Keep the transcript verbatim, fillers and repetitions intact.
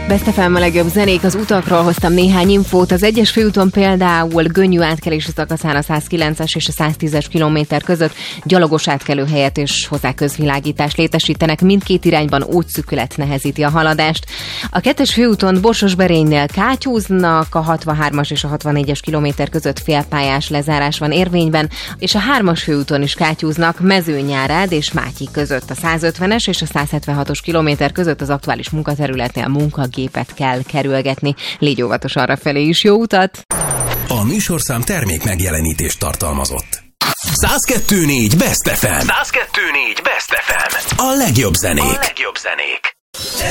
Best ef em a legjobb zenék, az utakról hoztam néhány infót. Az egyes főúton például Gönyű átkelési szakaszán a száz kilences és a száz tízes kilométer között gyalogos átkelőhelyet és hozzá közvilágítást létesítenek. Mindkét irányban útszűkület nehezíti a haladást. A kettes főúton Borsos-Berénynél kátyúznak, a hatvanhármas és a hatvannégyes kilométer között félpályás lezárás van érvényben, és a hármas főúton is kátyúznak Mezőnyárád és Mátyi között. A százötvenes és a száz hetvenhatos kilométer között az aktuális munkaterületnél munkagépet kell kerülgetni. Légy óvatos arrafelé is, jó utat! A műsorszám termék megjelenítést tartalmazott. száz kettő négy Best ef em. száz kettő négy Best ef em. A legjobb zenék. A legjobb zenék.